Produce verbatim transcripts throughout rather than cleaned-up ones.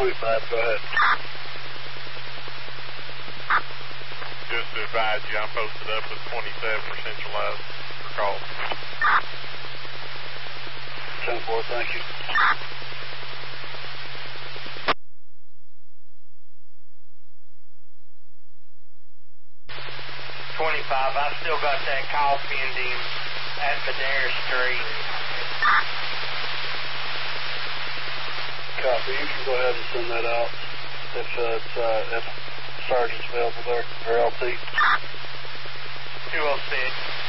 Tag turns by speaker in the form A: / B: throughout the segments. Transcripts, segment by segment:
A: twenty-five, go ahead.
B: Just to advise you, I'm posted up with twenty-seven or centralized for call.
A: ten four, thank you.
C: twenty-five, I still got that call pending at Madera Street.
A: Copy, you can go ahead and send that out if, uh, it's, uh, if Sergeant's available there, or L T.
C: two oh six.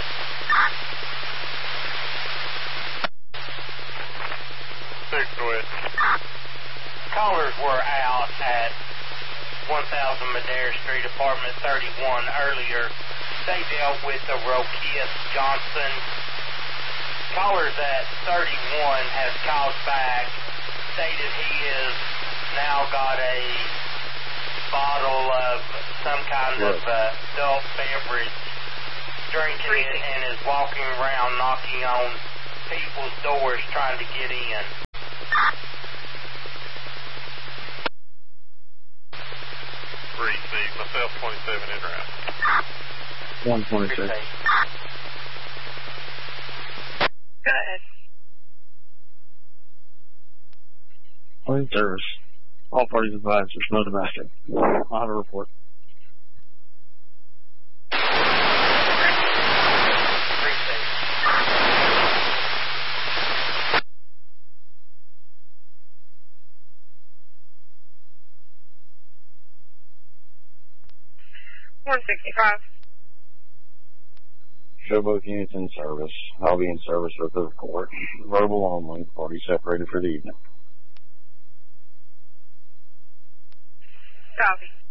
B: Six, go ahead.
C: Callers were out at one thousand Madera Street, apartment thirty-one earlier. They dealt with the Rokias Johnson. Callers at thirty-one has called back, stated he has now got a bottle of some kind of uh, adult beverage, drinking it, and is walking around knocking on people's doors trying to get in.
B: Three, C, myself, twenty-seven, in or out.
D: one twenty-six.
E: Go ahead.
D: Police service. All parties advised there's no domestic. I'll have a report.
E: one sixty-five.
D: Show both units in service. I'll be in service with the report. Verbal only. Parties separated for the evening.
E: Copy.